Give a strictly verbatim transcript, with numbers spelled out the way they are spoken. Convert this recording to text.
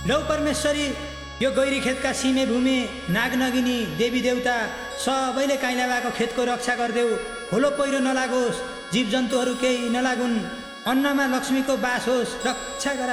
लौ परमेश्वरी यो गैरी खेतका सिमे भूमि नागनगिनी देवी देवता सबैले काइला भएको खेतको रक्षा गरिदेऊ। खोलो पहिरो नलागोस्, जीवजन्तुहरू केही नलागुन्, अन्नमा लक्ष्मीको बास होस्, रक्षा गर।